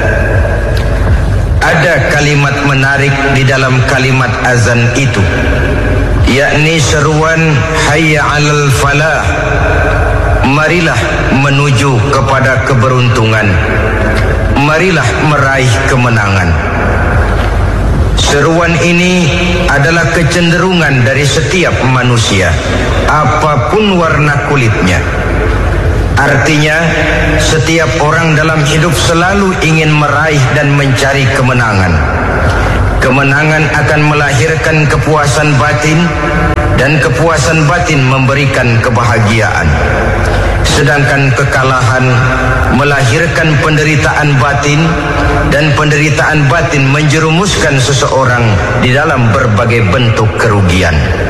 Ada kalimat menarik di dalam kalimat azan itu, yakni seruan hayya 'alal falah, marilah menuju kepada keberuntungan, marilah meraih kemenangan. Seruan ini adalah kecenderungan dari setiap manusia, apapun warna kulitnya. Artinya, setiap orang dalam hidup selalu ingin meraih dan mencari kemenangan. Kemenangan akan melahirkan kepuasan batin, dan kepuasan batin memberikan kebahagiaan. Sedangkan kekalahan melahirkan penderitaan batin, dan penderitaan batin menjerumuskan seseorang di dalam berbagai bentuk kerugian.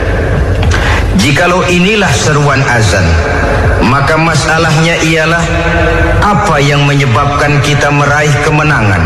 Jikalau inilah seruan azan, maka masalahnya ialah apa yang menyebabkan kita meraih kemenangan.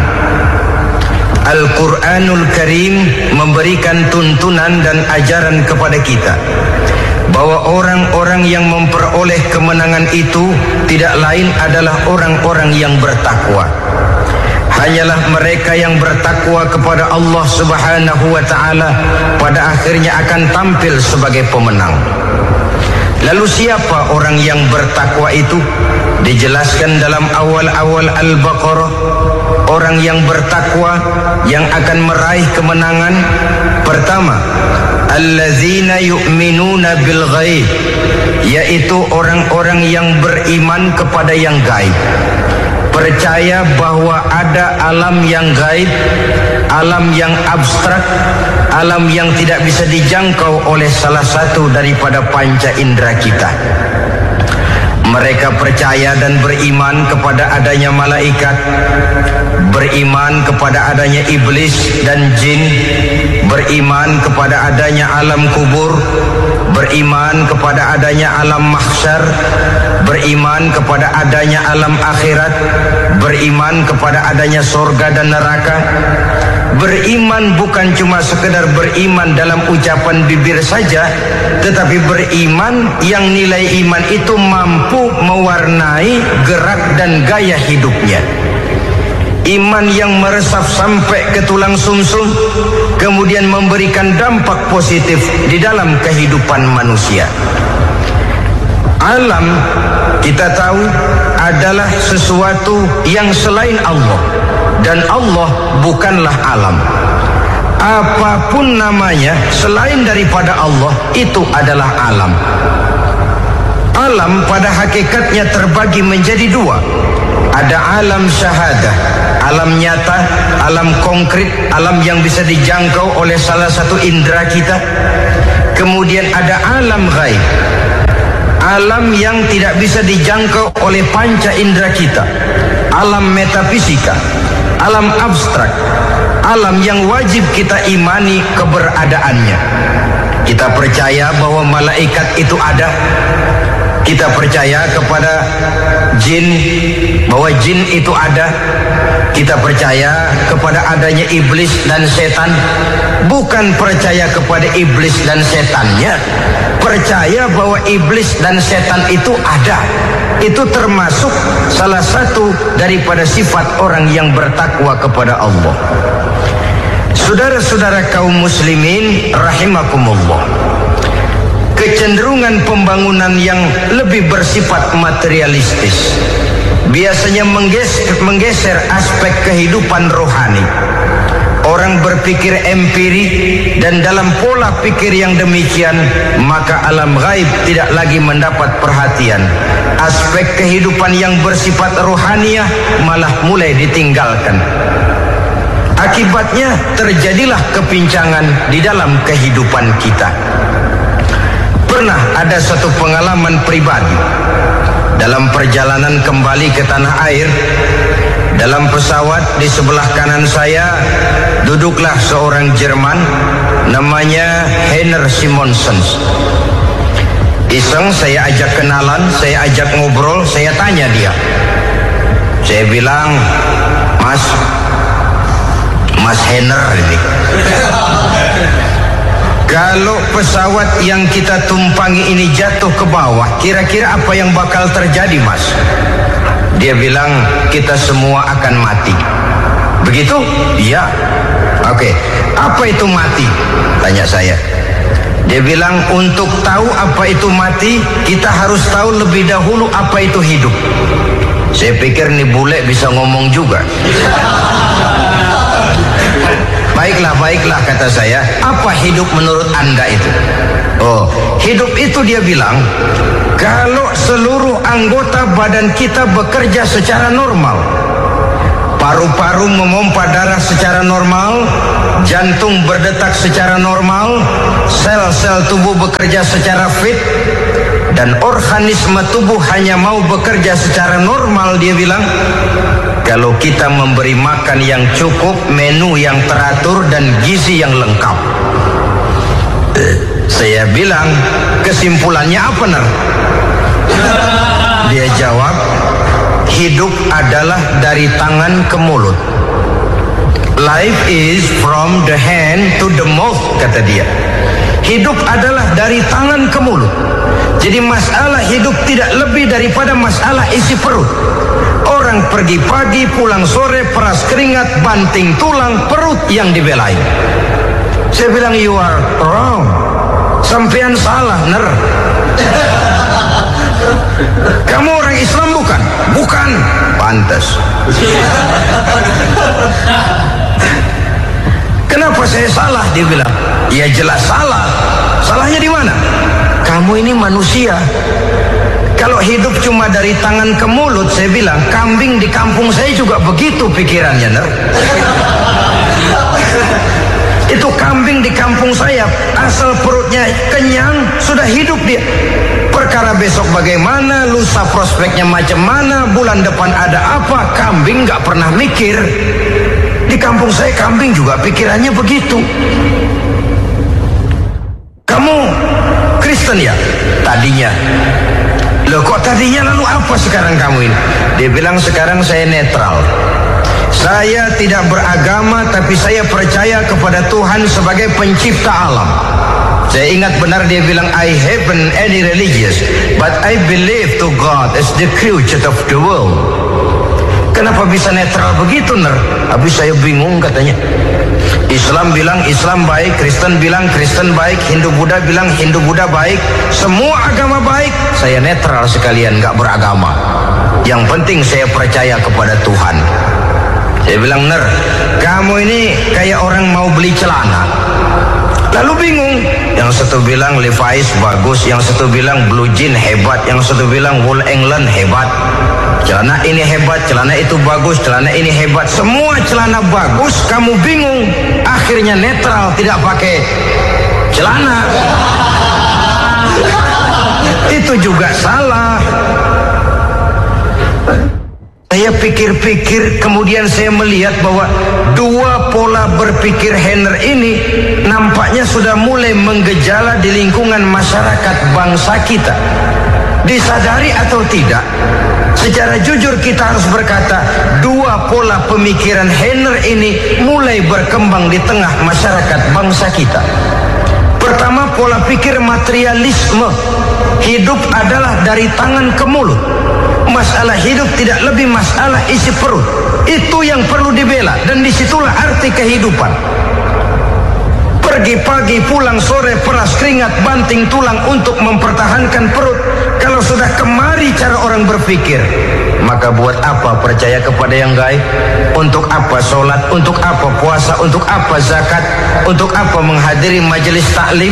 Al-Quranul Karim memberikan tuntunan dan ajaran kepada kita bahwa orang-orang yang memperoleh kemenangan itu tidak lain adalah orang-orang yang bertakwa. Hanyalah mereka yang bertakwa kepada Allah Subhanahu wa ta'ala pada akhirnya akan tampil sebagai pemenang. Lalu siapa orang yang bertakwa itu? Dijelaskan dalam awal-awal Al-Baqarah. Orang yang bertakwa yang akan meraih kemenangan, pertama, allazina yu'minuna bil ghaib, yaitu orang-orang yang beriman kepada yang gaib. Percaya bahwa ada alam yang gaib, alam yang abstrak, alam yang tidak bisa dijangkau oleh salah satu daripada panca indera kita. Mereka percaya dan beriman kepada adanya malaikat, beriman kepada adanya iblis dan jin, beriman kepada adanya alam kubur, beriman kepada adanya alam mahsyar, beriman kepada adanya alam akhirat, beriman kepada adanya surga dan neraka. Beriman bukan cuma sekedar beriman dalam ucapan bibir saja, tetapi beriman yang nilai iman itu mampu mewarnai gerak dan gaya hidupnya. Iman yang meresap sampai ke tulang sumsum, kemudian memberikan dampak positif di dalam kehidupan manusia. Alam, kita tahu, adalah sesuatu yang selain Allah, dan Allah bukanlah alam. Apapun namanya selain daripada Allah, itu adalah alam. Alam pada hakikatnya terbagi menjadi dua. Ada alam syahadah, alam nyata, alam konkret, alam yang bisa dijangkau oleh salah satu indera kita. Kemudian ada alam ghaib, alam yang tidak bisa dijangkau oleh panca indera kita, alam metafisika, alam abstrak, alam yang wajib kita imani keberadaannya. Kita percaya bahwa malaikat itu ada. Kita percaya kepada jin, bahwa jin itu ada. Kita percaya kepada adanya iblis dan setan. Bukan percaya kepada iblis dan setannya, percaya bahwa iblis dan setan itu ada. Itu termasuk salah satu daripada sifat orang yang bertakwa kepada Allah. Saudara-saudara kaum muslimin rahimakumullah, kecenderungan pembangunan yang lebih bersifat materialistis biasanya menggeser aspek kehidupan rohani. Orang berpikir empirik, dan dalam pola pikir yang demikian, maka alam gaib tidak lagi mendapat perhatian. Aspek kehidupan yang bersifat rohaniah malah mulai ditinggalkan. Akibatnya terjadilah kepincangan di dalam kehidupan kita. Pernah ada satu pengalaman pribadi. Dalam perjalanan kembali ke tanah air, dalam pesawat di sebelah kanan saya duduklah seorang Jerman namanya Heiner Simonsen. Iseng saya ajak kenalan, saya ajak ngobrol, saya tanya dia. Saya bilang, Mas Heiner ini, kalau pesawat yang kita tumpangi ini jatuh ke bawah, kira-kira apa yang bakal terjadi, Mas? Dia bilang, kita semua akan mati. Begitu? Iya. Oke. Apa itu mati? Tanya saya. Dia bilang, untuk tahu apa itu mati, kita harus tahu lebih dahulu apa itu hidup. Saya pikir nih bule bisa ngomong juga. Baiklah kata saya. Apa hidup menurut Anda itu? Oh, hidup itu dia bilang, kalau seluruh anggota badan kita bekerja secara normal, paru-paru memompa darah secara normal, jantung berdetak secara normal, sel-sel tubuh bekerja secara fit, dan organisme tubuh hanya mau bekerja secara normal, dia bilang, kalau kita memberi makan yang cukup, menu yang teratur, dan gizi yang lengkap. Saya bilang, kesimpulannya apa, Ner? Dia jawab, hidup adalah dari tangan ke mulut. Life is from the hand to the mouth, kata dia. Hidup adalah dari tangan ke mulut. Jadi masalah hidup tidak lebih daripada masalah isi perut. Orang pergi pagi, pulang sore, peras keringat, banting tulang, perut yang dibelain. Saya bilang, you are wrong. Sampean salah, Ner. Kamu orang Islam bukan? Bukan. Pantas. Kenapa saya salah? Dia bilang, ya jelas salah. Salahnya di mana? Kamu ini manusia. Kalau hidup cuma dari tangan ke mulut, saya bilang, kambing di kampung saya juga begitu pikirannya, Ner. Itu kambing di kampung saya, asal perutnya kenyang, sudah hidup dia. Perkara besok bagaimana, lusa prospeknya macam mana, bulan depan ada apa, kambing gak pernah mikir. Di kampung saya kambing juga pikirannya begitu. Kamu Kristen ya? Tadinya. Loh kok tadinya, lalu apa sekarang kamu ini? Dia bilang, sekarang saya netral. Saya tidak beragama, tapi saya percaya kepada Tuhan sebagai pencipta alam. Saya ingat benar dia bilang, I haven't any religious, but I believe to God as the creator of the world. Kenapa bisa netral begitu, Ner? Habis saya bingung, katanya. Islam bilang Islam baik, Kristen bilang Kristen baik, Hindu Buddha bilang Hindu Buddha baik, semua agama baik. Saya netral sekalian, gak beragama. Yang penting saya percaya kepada Tuhan. Saya bilang, Ner, kamu ini kayak orang mau beli celana, lalu bingung. Yang satu bilang Levi's bagus, yang satu bilang Blue Jean hebat, yang satu bilang Wool England hebat. Celana ini hebat, celana itu bagus, celana ini hebat. Semua celana bagus, kamu bingung. Akhirnya netral, tidak pakai celana. Itu juga salah. Saya pikir-pikir, kemudian saya melihat bahwa dua pola berpikir Henner ini nampaknya sudah mulai menggejala di lingkungan masyarakat bangsa kita. Disadari atau tidak, secara jujur kita harus berkata, dua pola pemikiran Henner ini mulai berkembang di tengah masyarakat bangsa kita. Pertama, pola pikir materialisme. Hidup adalah dari tangan ke mulut. Masalah hidup tidak lebih masalah isi perut. Itu yang perlu dibela, dan disitulah arti kehidupan. Pergi pagi, pulang sore, peras keringat, banting tulang untuk mempertahankan perut. Kalau sudah kemari cara orang berpikir, maka buat apa percaya kepada yang gaib? Untuk apa sholat? Untuk apa puasa? Untuk apa zakat? Untuk apa menghadiri majelis taklim?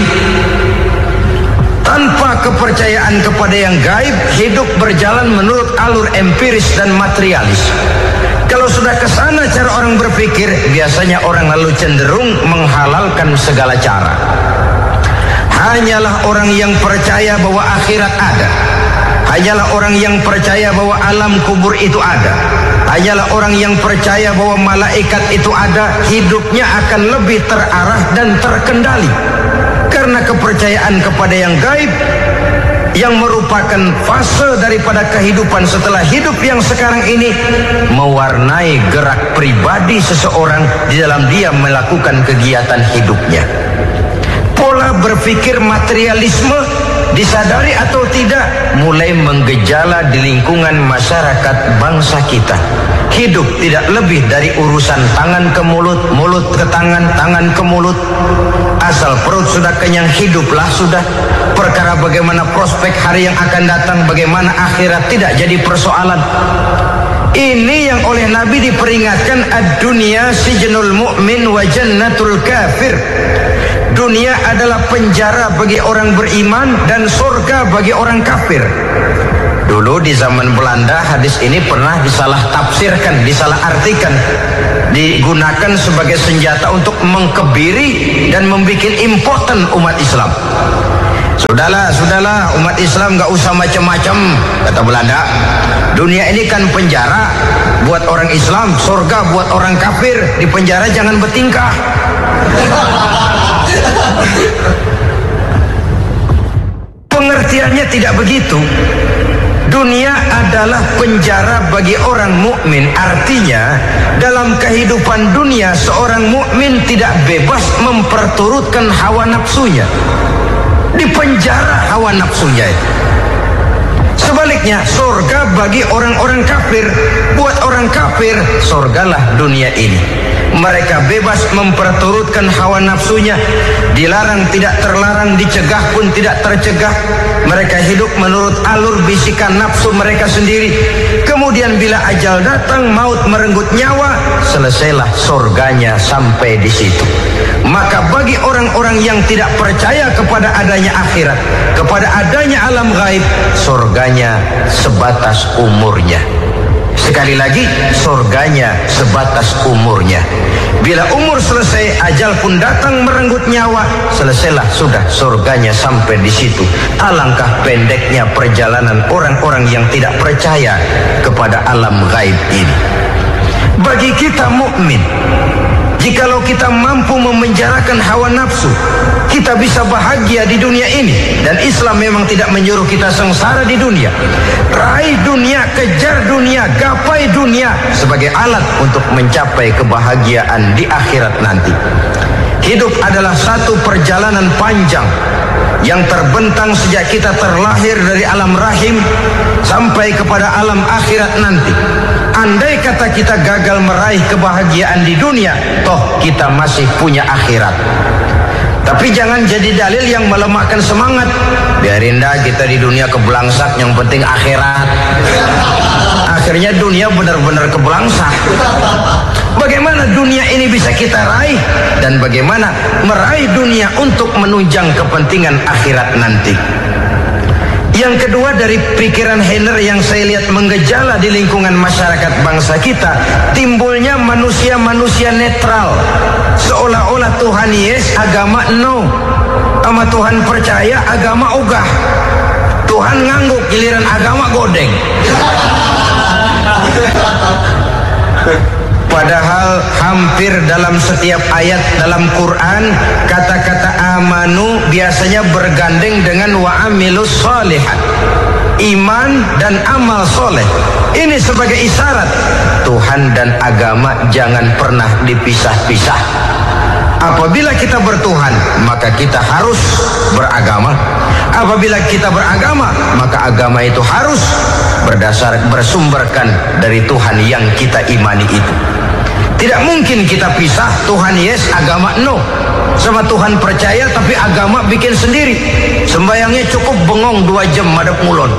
Tanpa kepercayaan kepada yang gaib, hidup berjalan menurut alur empiris dan materialis. Kalau sudah ke sana cara orang berpikir, biasanya orang lalu cenderung menghalalkan segala cara. Hanyalah orang yang percaya bahwa akhirat ada. Hanyalah orang yang percaya bahwa alam kubur itu ada. Hanyalah orang yang percaya bahwa malaikat itu ada, hidupnya akan lebih terarah dan terkendali. Karena kepercayaan kepada yang gaib, yang merupakan fase daripada kehidupan setelah hidup yang sekarang ini, mewarnai gerak pribadi seseorang di dalam dia melakukan kegiatan hidupnya. Pola berpikir materialisme, disadari atau tidak, mulai menggejala di lingkungan masyarakat bangsa kita. Hidup tidak lebih dari urusan tangan ke mulut, mulut ke tangan, tangan ke mulut. Asal perut sudah kenyang, hiduplah sudah. Perkara bagaimana prospek hari yang akan datang, bagaimana akhirat, tidak jadi persoalan. Ini yang oleh Nabi diperingatkan, ad-dunya sijnul mu'min wa jannatul kafir. Dunia adalah penjara bagi orang beriman dan surga bagi orang kafir. Dulu di zaman Belanda hadis ini pernah disalah tafsirkan, disalah artikan, digunakan sebagai senjata untuk mengkebiri dan membuat impoten umat Islam. Sudahlah umat Islam gak usah macam-macam, kata Belanda. Dunia ini kan penjara buat orang Islam, surga buat orang kafir. Di penjara jangan bertingkah. Pengertiannya tidak begitu. Dunia adalah penjara bagi orang mukmin. Artinya dalam kehidupan dunia seorang mukmin tidak bebas memperturutkan hawa nafsunya. Di penjara hawa nafsunya itu. Sebaliknya surga bagi orang-orang kafir. Buat orang kafir surgalah dunia ini. Mereka bebas memperturutkan hawa nafsunya, dilarang tidak terlarang, dicegah pun tidak tercegah. Mereka hidup menurut alur bisikan nafsu mereka sendiri. Kemudian bila ajal datang, maut merenggut nyawa, selesailah surganya sampai di situ. Maka bagi orang-orang yang tidak percaya kepada adanya akhirat, kepada adanya alam gaib, surganya sebatas umurnya. Sekali lagi, surganya sebatas umurnya. Bila umur selesai, ajal pun datang merenggut nyawa, selesailah sudah surganya sampai di situ. Alangkah pendeknya perjalanan orang-orang yang tidak percaya kepada alam gaib ini. Bagi kita mukmin, jikalau kita mampu memenjarakan hawa nafsu, kita bisa bahagia di dunia ini. Dan Islam memang tidak menyuruh kita sengsara di dunia. Raih dunia, kejar dunia, gapai dunia sebagai alat untuk mencapai kebahagiaan di akhirat nanti. Hidup adalah satu perjalanan panjang yang terbentang sejak kita terlahir dari alam rahim sampai kepada alam akhirat nanti. Andai kata kita gagal meraih kebahagiaan di dunia, toh kita masih punya akhirat. Tapi jangan jadi dalil yang melemahkan semangat. Biarin dah kita di dunia kebelangsak, yang penting akhirat. Akhirnya dunia benar-benar kebelangsak. Bagaimana dunia ini bisa kita raih, dan bagaimana meraih dunia untuk menunjang kepentingan akhirat nanti. Yang kedua, dari pikiran Heiner yang saya lihat menggejala di lingkungan masyarakat bangsa kita, timbulnya manusia-manusia netral. Seolah-olah Tuhan yes, agama no. Sama Tuhan percaya, agama ogah. Tuhan ngangguk, giliran agama godeng. Padahal hampir dalam setiap ayat dalam Quran, kata-kata amanu biasanya bergandeng dengan wa amilus sholihat. Iman dan amal soleh. Ini sebagai isyarat Tuhan dan agama jangan pernah dipisah-pisah. Apabila kita bertuhan, maka kita harus beragama. Apabila kita beragama, maka agama itu harus bersumberkan dari Tuhan yang kita imani itu. Tidak mungkin kita pisah, Tuhan yes, agama no. Sama Tuhan percaya tapi agama bikin sendiri. Sembayangnya cukup bengong 2 jam madep mulon.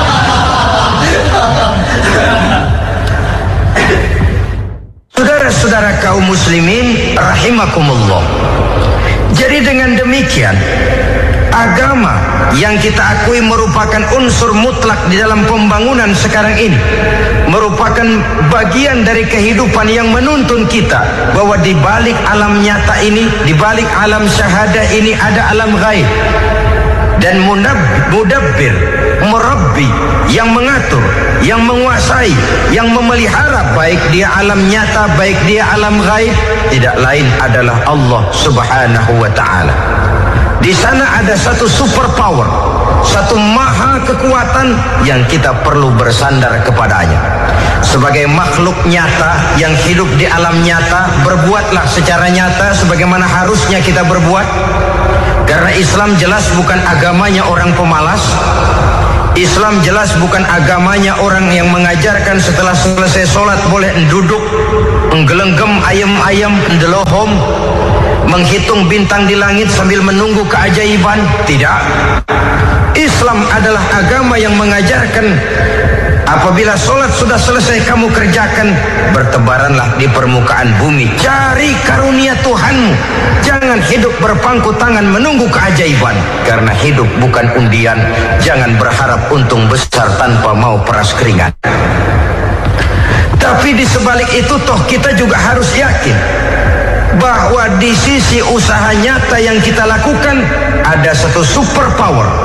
Saudara-saudara kaum muslimin rahimakumullah. Jadi dengan demikian, agama yang kita akui merupakan unsur mutlak di dalam pembangunan sekarang ini, merupakan bagian dari kehidupan yang menuntun kita bahwa di balik alam nyata ini, di balik alam syahadah ini ada alam gaib. Dan mudabbir, merabbi, yang mengatur, yang menguasai, yang memelihara baik dia alam nyata, baik dia alam gaib, tidak lain adalah Allah Subhanahu wa ta'ala. Di sana ada satu super power, satu maha kekuatan yang kita perlu bersandar kepadanya. Sebagai makhluk nyata yang hidup di alam nyata, berbuatlah secara nyata sebagaimana harusnya kita berbuat. Karena Islam jelas bukan agamanya orang pemalas. Islam jelas bukan agamanya orang yang mengajarkan setelah selesai sholat boleh duduk, menggelenggem ayam-ayam, ndelohom, menghitung bintang di langit sambil menunggu keajaiban. Tidak. Islam adalah agama yang mengajarkan Apabila solat sudah selesai kamu kerjakan, bertebaranlah di permukaan bumi. Cari karunia Tuhanmu. Jangan hidup berpangku tangan menunggu keajaiban. Karena hidup bukan undian. Jangan berharap untung besar tanpa mau peras keringat. Tapi di sebalik itu toh kita juga harus yakin bahwa di sisi usaha nyata yang kita lakukan ada satu super power